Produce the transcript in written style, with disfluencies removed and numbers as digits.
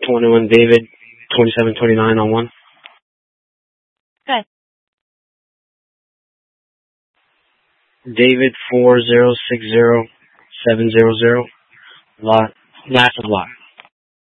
21 David, 2729 on 1. Good. David 4060700. Lot. Massive lot.